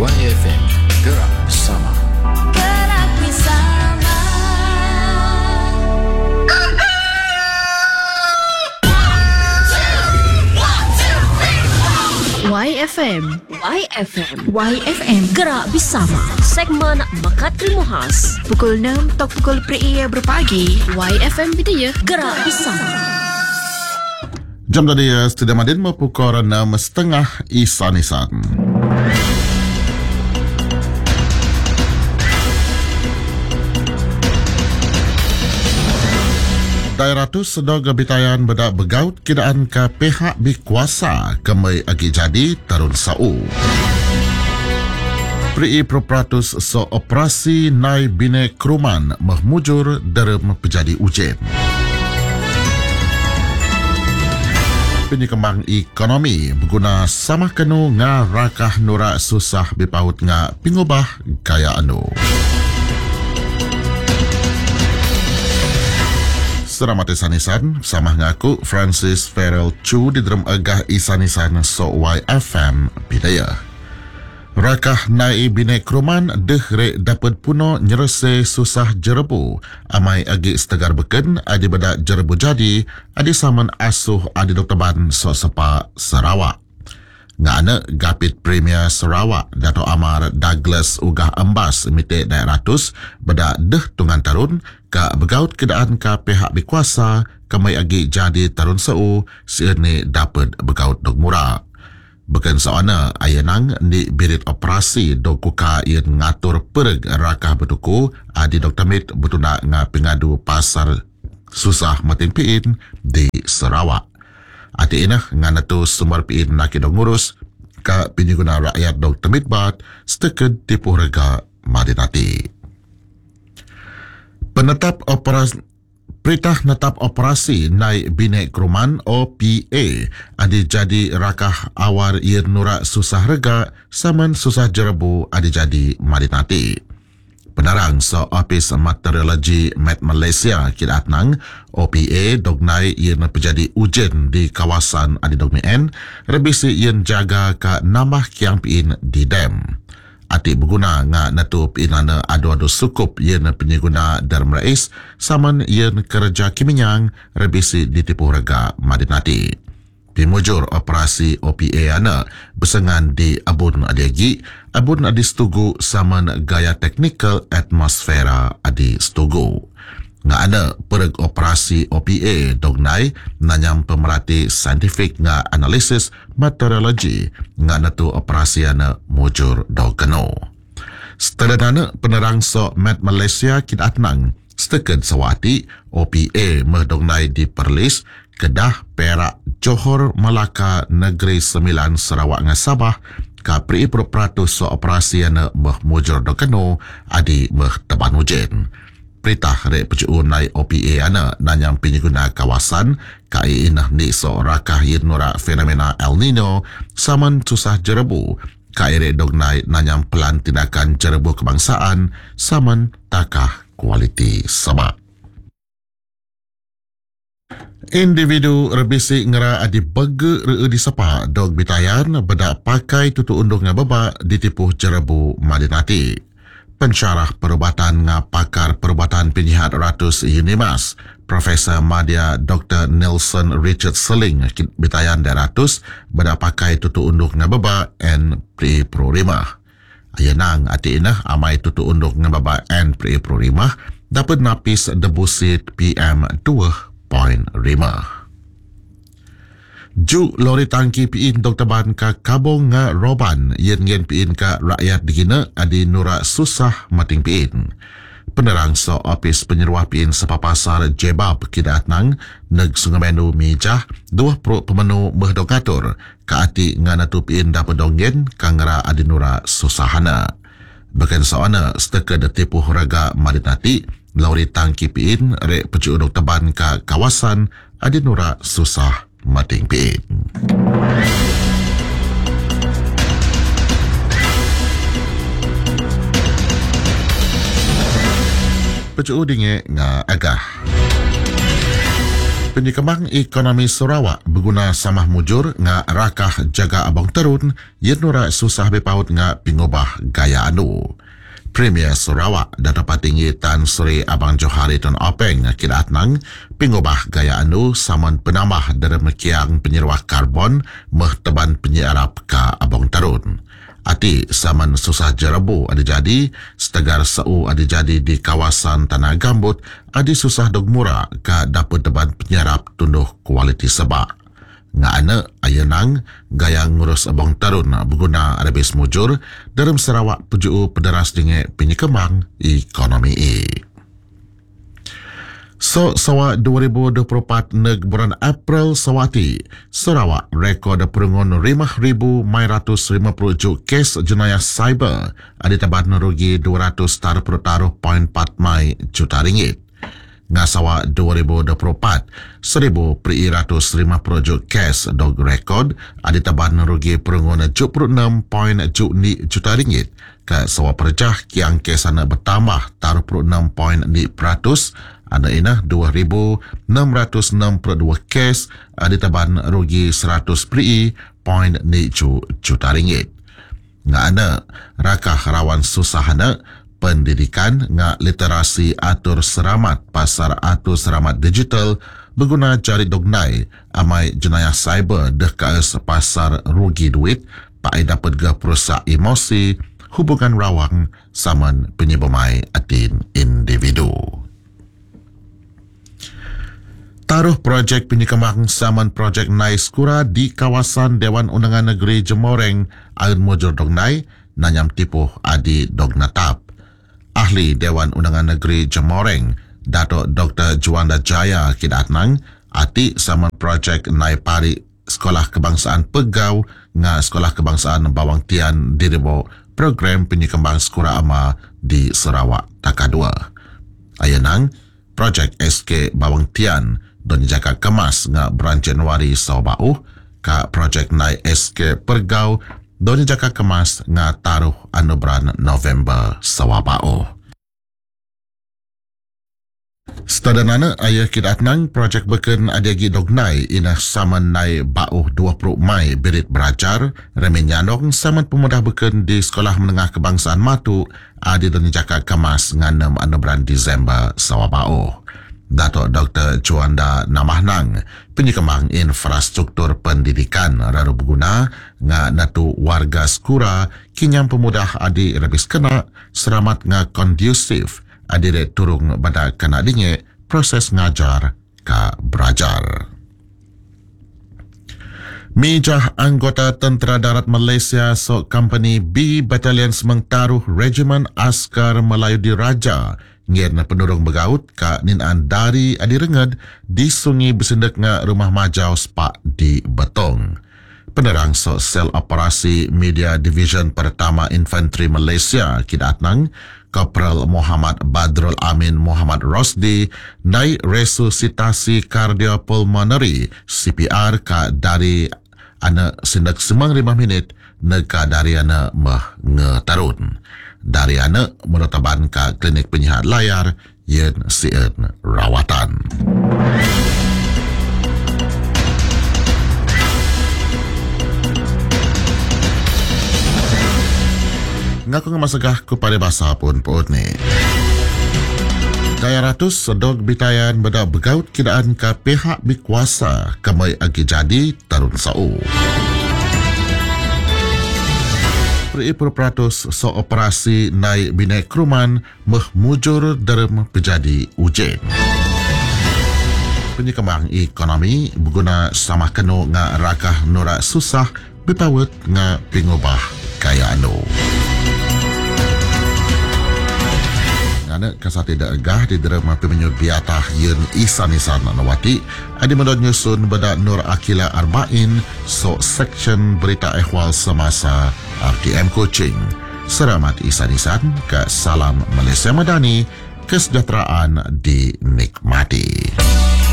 YFM, gerak bersama. Gerak bersama. YFM. YFM. Gerak bersama. Segmen Makat Ilmu Khas. Pukul 6 atau pukul PRIA berpagi. YFM Bidaya. Gerak bersama. Jam tadi Studio Madin pukul 6.30 Isan. Daerah tu sedang gebitayan bedak begaut kidaan ke pihak berkuasa kemai agi jadi tarun sau. Pri Propratus so operasi nai bine keruman mahmujur dalam pejadi ujian. Penyekembang ekonomi berguna sama kenu ngarakah nura susah bipaut nga pingubah gaya anu. Selamat isanisan, sama ngaku Francis Farrell Chu di dalam agah isanisan so YFM Bidaya. Rakah nai bine keruman dehre dapat puno nyerese susah jerebu. Amai agi setegar beken adi bedak jerebu jadi adi saman asuh adi Dr. Ban so sepa Sarawak. Ngana Gapit Premier Sarawak Dato' Amar Douglas Ugah Embas mitik daerah ratus bedak deh tungan tarun ka begaut kedaan ka pihak berkuasa kemai agi jadi tarun seu siene dapat begaut dog murah. Bukan soana ayanang ni birit operasi dog kuka ian ngatur pereg rakah betuku adi Dr. Mit betuna nga pengadu pasar susah matin piin di Sarawak. Ati inah ngana tu sumber piin nak dog ngurus ka penyeguna rakyat dog temitbat steked tipu rega madinati. Penetap operasi Perintah netap operasi nai bine keruman OPA adi jadi rakah awar ier nura susah rega saman susah jerebu adi jadi madinati. Penarang so Office Meteorologi Met Malaysia kidatnang OPA dognai ier pejadi ujian di kawasan adi dogmien rebisi ier jaga ka nambah kiang piin di dam. Ati berguna nga natup inana adu-adu sukup yen penyeguna Darm Rais saman yen kerja kiminyang rebisi ditipu rega madinati. Pimujur operasi OPA ana besengan di abun adiagi, abun adi setugu saman gaya teknikal atmosfera adi setugu. Nga ana pereg operasi OPA dognai nanyam pemerhati saintifik nga analisis meteorologi nga natu operasi ana mujur dogano. Setelah penerang so Met Malaysia kidatnang steked sawati OPA merdognai di Perlis, Kedah, Perak, Johor, Melaka, Negeri Sembilan, Sarawak nga Sabah ka pri propratus so operasi ana mujur dogano adi teban ujian. Perintah rek pecuun nai OPA ana nanyang penyeguna kawasan kai inah ni so rakah yin nura fenomena El Nino saman susah jerebu kai rek dognai nanyang pelan tindakan jerebu kebangsaan saman takah kualiti sebab. Individu rebisi ngera adi bege re di sapa dog bitayan bedak pakai tutu undung nga beba ditipu jerebu madinati. Pensyarah perubatan nga pakar perubatan penyihat ratus Unimas, Profesor Madya Dr. Nelson Richard Seling bitayan deratus beda pakai tutu unduk nga beba N Pri Pro Rimah. Ayanang ati inah amai tutu unduk nga beba N Pri Pro Rimah dapat napis debusit PM 2.5. Ju lori tangki piin Dr. Ban ka kabong nga roban yen piin ka rakyat digina adi nura susah mating piin. Penerang so Office Penyeruah piin sapapasar Jebab kidatnang neg Sungamenu mijah 20 pemenu mehdogatur ka ati nga natu piin dapat donggen kangera adi nura susahana. Bagian soana steke detipu raga madinati lori tangki piin rek pecu Dr. Ban ka kawasan adi nura susah mating piin. Pecu dinge nga agah. Penyekembang ekonomi Sarawak berguna samah mujur nga rakah jaga abang terun yen nura susah bepaut nga pingubah gaya anu. Premier Sarawak Dato' Patinggi Tan Sri Abang Johari Tun Openg kidat nang pingubah gaya anu saman penambah dalam kiang penyeruah karbon meh teban penyiarap ka abang terun. Ati saman susah jerabu ada jadi, setegar sau ada jadi di kawasan Tanah Gambut, ada susah dog murah ka dapat deban penyarap tunduh kualiti sebak. Nga ana ayenang gaya ngurus abang tarun berguna arabis mujur dalam Sarawak puju pederas dengan penyekembang ekonomi So, sawa 2024 neg bulan April sawati, Sarawak rekod perungun 5,550 kes jenayah cyber ada tabat nerugi 200.4 juta ringgit. Ngasawa 2024, 1,350 kes dog rekod ada tabat nerugi perungun 76.2 juta ringgit. Ke sawa perjah kiang kes ana bertambah 36.2%. Ada inah 2,662 kes ditaban rugi 100.2 juta ringgit. Nga ana rakah rawan susahana pendidikan nga literasi atur seramat pasar atur seramat digital berguna jari dognai amai jenayah cyber deh kaes pasar rugi duit pai dapat ga perusak emosi hubungan rawang saman penyebamai atin individu. Taruh projek penyekembang saman projek Nai Skura di kawasan Dewan Undangan Negeri Jemoreng Aun Mujur Dognai nanyam tipuh adi Dognatap. Ahli Dewan Undangan Negeri Jemoreng Dato' Dr. Juanda Jaya kidatnang ati saman projek Nai Pari Sekolah Kebangsaan Pegau nga Sekolah Kebangsaan Bawang Tian diribo program penyekembang Skura Ama di Sarawak Takadua. Ayenang projek SK Bawang Tian dan jaga kemas nga bulan Januari sawabau ka projek Nai SK Pergau dan jaga kemas nga taruh anu bulan November sawabau. Sedadanana ayah kidatnang projek beken adiagi dognai inah saman nai bauh 20 Mai berit berajar remenyanong saman pemudah beken di Sekolah Menengah Kebangsaan Matu adi dan jaga kemas nganem anu bulan Disember sawabau. Dato' Dr. Juanda Namahnang, penyekembang infrastruktur pendidikan raru berguna nga natu warga Skura kinyam pemudah adi rebis kena seramat nga kondusif adi re turung pada kena dinge proses ngajar ka berajar. Mijah anggota Tentera Darat Malaysia so Company B Battalion mengtaruh Regimen Askar Melayu Diraja ngirna penurung begaut ka ninaan dari adi renged di sungai besendak nga rumah majau spak di Betong. Penerang so sel operasi Media Division Pertama Infanteri Malaysia kidatnang Kopral Muhammad Badrul Amin Muhammad Rosdi nai resusitasi kardiopulmonary CPR ka dari ana sendak 95 minit neka dari ana mah ngetarun. Dari ana menetaban ka klinik penyihat layar yen sien rawatan. Ngaku ngemasagah ku pada bahasa pun pot ni. Daya ratus sedog bitayan beda begaut kidaan ka pihak bikuasa kamai agi jadi tarun sau. Peratus so operasi naik binai keruman meh mujur dalam pejadi ujian. Penyekembang ekonomi berguna sama keno nga rakah nura susah bepawet nga pingubah kaya anu. Ngana kasati da agah di derma pemenyur biatah yen isan-isan nawati adi mendon nyusun beda Nur Akila Arba'in so section berita ehwal semasa RTM Kuching. Selamat isan-isan ke salam Malaysia Madani, kesejahteraan dinikmati.